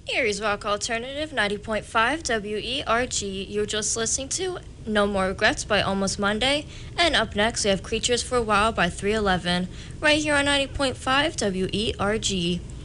Eries Rock Alternative 90.5 WERG. You're just listening to No More Regrets by Almost Monday. And up next, we have Creatures for a While by 311, right here on 90.5 WERG.